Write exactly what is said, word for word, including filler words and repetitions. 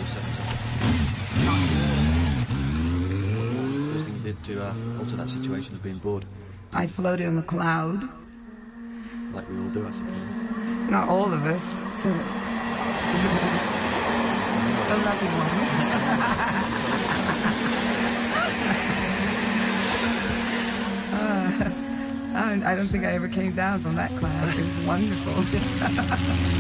First thing you did to uh, alter that situation was being bored. I floated on a cloud. Like we all do, I suppose. Not all of us. So, the lucky ones. uh, I don't think I ever came down from that cloud. It was wonderful.